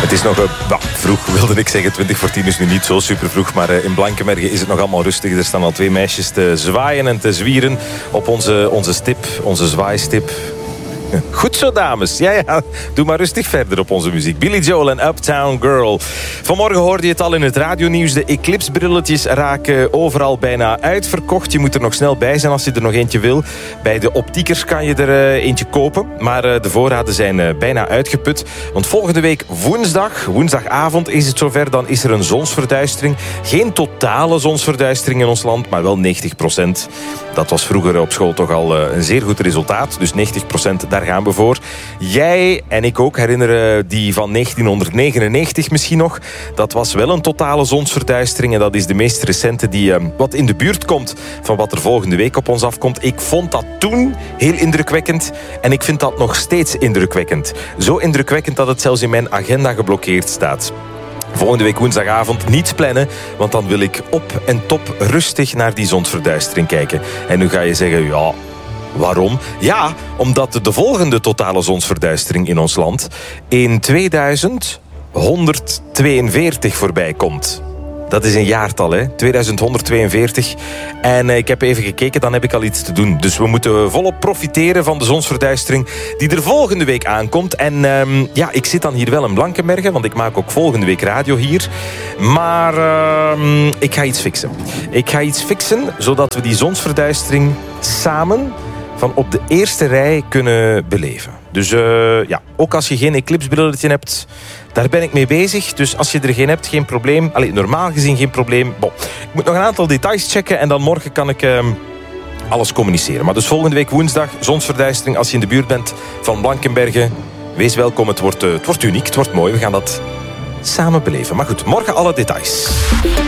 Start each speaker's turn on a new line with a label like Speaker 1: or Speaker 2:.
Speaker 1: Het is nog vroeg, wilde ik zeggen. 20 voor 10 is nu niet zo super vroeg. Maar in Blankenberge is het nog allemaal rustig. Er staan al 2 meisjes te zwaaien en te zwieren op onze stip, onze zwaaistip. Goed zo, dames. Ja, doe maar rustig verder op onze muziek. Billy Joel en Uptown Girl. Vanmorgen hoorde je het al in het radionieuws. De Eclipse-brilletjes raken overal bijna uitverkocht. Je moet er nog snel bij zijn als je er nog eentje wil. Bij de optiekers kan je er eentje kopen. Maar de voorraden zijn bijna uitgeput. Want volgende week woensdagavond is het zover. Dan is er een zonsverduistering. Geen totale zonsverduistering in ons land, maar wel 90%. Dat was vroeger op school toch al een zeer goed resultaat. Dus 90%, daar gaan we voor. Jij en ik ook herinneren die van 1999 misschien nog. Dat was wel een totale zonsverduistering. En dat is de meest recente die wat in de buurt komt van wat er volgende week op ons afkomt. Ik vond dat toen heel indrukwekkend. En ik vind dat nog steeds indrukwekkend. Zo indrukwekkend dat het zelfs in mijn agenda geblokkeerd staat. Volgende week woensdagavond niets plannen, want dan wil ik op en top rustig naar die zonsverduistering kijken. En nu ga je zeggen, ja, waarom? Ja, omdat de volgende totale zonsverduistering in ons land in 2142 voorbij komt. Dat is een jaartal, hè? 2142. En ik heb even gekeken, dan heb ik al iets te doen. Dus we moeten volop profiteren van de zonsverduistering die er volgende week aankomt. En ik zit dan hier wel in Blankenberge, want ik maak ook volgende week radio hier. Maar ik ga iets fixen. Ik ga iets fixen, zodat we die zonsverduistering samen van op de eerste rij kunnen beleven. Dus ook als je geen eclipse-brilletje hebt, daar ben ik mee bezig. Dus als je er geen hebt, geen probleem. Normaal gezien geen probleem. Bon. Ik moet nog een aantal details checken en dan morgen kan ik alles communiceren. Maar dus volgende week woensdag, zonsverduistering. Als je in de buurt bent van Blankenberge, wees welkom. Het wordt uniek, het wordt mooi. We gaan dat samen beleven. Maar goed, morgen alle details.